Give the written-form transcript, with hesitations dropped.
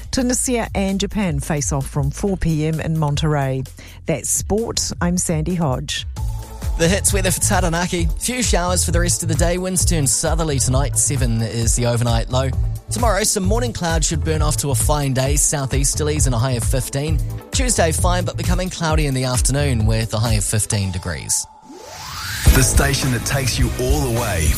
Tunisia and Japan face off from 4 p.m. in Monterrey. That's sport. I'm Sandy Hodge. The hits weather for Taranaki. Few showers for the rest of the day. Winds turn southerly tonight. 7 is the overnight low. Tomorrow, some morning clouds should burn off to a fine day. Southeasterlies and a high of 15. Tuesday, fine but becoming cloudy in the afternoon with a high of 15 degrees. The station that takes you all the way